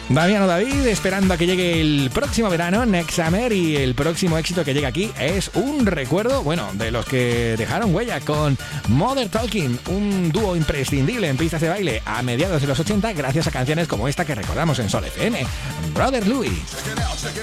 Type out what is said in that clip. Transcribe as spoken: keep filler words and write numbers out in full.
Damiano David, esperando a que llegue el próximo verano, Next Summer, y el próximo éxito que llega aquí es un recuerdo, bueno, de los que dejaron huella con Modern Talking, un dúo imprescindible en pistas de baile a mediados de los ochenta gracias a canciones como esta que recordamos en Sol F M, Brother Louie. Check it out, check it